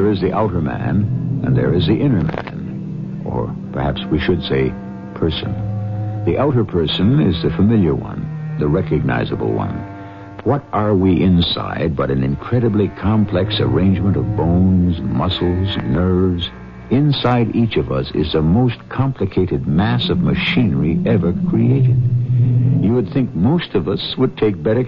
There is the outer man, and there is the inner man. Or perhaps we should say person. The outer person is the familiar one, the recognizable one. What are we inside but an incredibly complex arrangement of bones, muscles, nerves? Inside each of us is the most complicated mass of machinery ever created. You would think most of us would take better